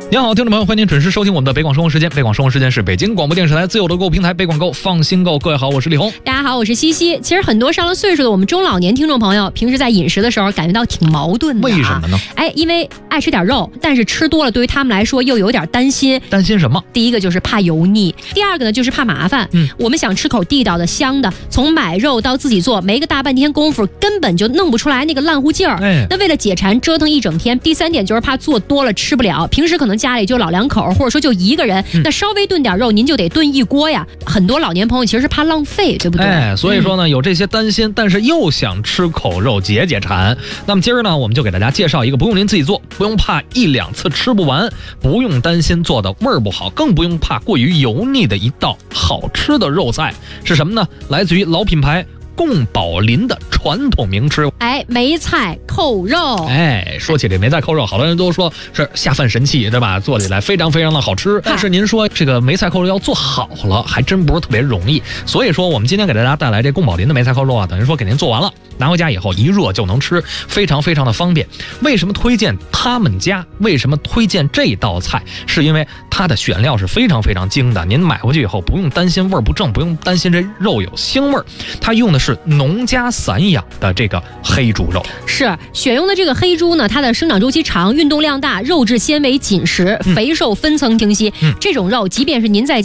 您好，听众朋友，欢迎您准时收听我们的北广生活时间。北广生活时间是北京广播电视台自有的购物平台北广购，放心购。各位好，我是李红。 大家好，我是西西。其实很多上了岁数的我们中老年听众朋友，平时在饮食的时候感觉到挺矛盾的。 为什么呢？ 因为爱吃点肉，但是吃多了对于他们来说又有点担心。 担心什么？ 第一个就是怕油腻，第二个呢就是怕麻烦。我们想吃口地道的、香的，从买肉到自己做，没个大半天功夫，根本就弄不出来那个烂乎劲儿。那为了解馋，折腾一整天。第三点就是怕做多了吃不了，平时可能家里就老两口，或者说就一个人，那稍微炖点肉，您就得炖一锅呀。很多老年朋友其实是怕浪费，对不对？ 所以说呢，有这些担心，但是又想吃口肉解解馋。那么今儿呢，我们就给大家介绍一个不用您自己做，不用怕一两次吃不完，不用担心做的味儿不好，更不用怕过于油腻的一道好吃的肉菜是什么呢？来自于老品牌宫保林的传统名吃， 梅菜扣肉。 说起这梅菜扣肉，好多人都说是下饭神器，对吧？做起来非常非常的好吃。但是您说这个梅菜扣肉要做好了，还真不是特别容易。所以说，我们今天给大家带来这宫保林的梅菜扣肉啊，等于说给您做完了，拿回家以后一热就能吃，非常非常的方便。为什么推荐他们家？为什么推荐这道菜？是因为它的选料是非常非常精的，您买回去以后不用担心味儿不正，不用担心这肉有腥味儿。它用的是农家散养的这个黑猪肉， 是选用的这个黑猪呢，它的生长周期长，运动量大，肉质纤维紧实，肥瘦分层清晰。这种肉即便是您在